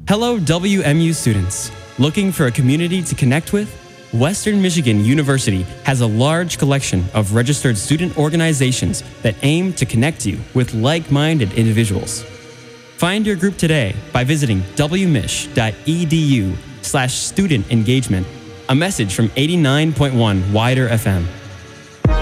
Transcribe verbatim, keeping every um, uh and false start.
Hello, W M U students. Looking for a community to connect with? Western Michigan University has a large collection of registered student organizations that aim to connect you with like-minded individuals. Find your group today by visiting wmich.edu slash student engagement. A message from eighty-nine point one Wider F M.